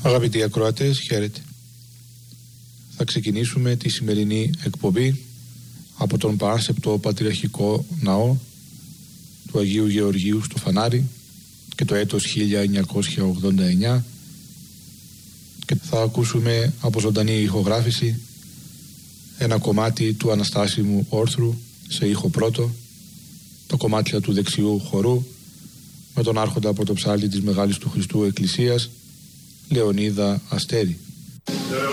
Αγαπητοί ακροατές, χαίρετε. Θα ξεκινήσουμε τη σημερινή εκπομπή από τον παράσεπτο Πατριαρχικό Ναό του Αγίου Γεωργίου στο Φανάρι και το έτος 1989 και θα ακούσουμε από ζωντανή ηχογράφηση ένα κομμάτι του Αναστάσιμου όρθρου σε ήχο πρώτο, τα κομμάτια του δεξιού χορού με τον άρχοντα πρωτοψάλτη της Μεγάλης του Χριστού Εκκλησίας, Λεωνίδα Αστέρη.